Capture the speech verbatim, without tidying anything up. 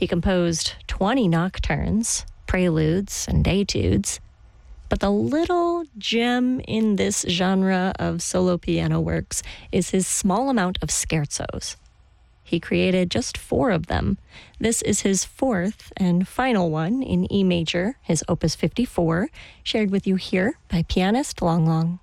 He composed twenty nocturnes, preludes, and etudes. But the little gem in this genre of solo piano works is his small amount of scherzos. He created just four of them. This is his fourth and final one in E major, his Opus fifty-four, shared with you here by pianist Long Long.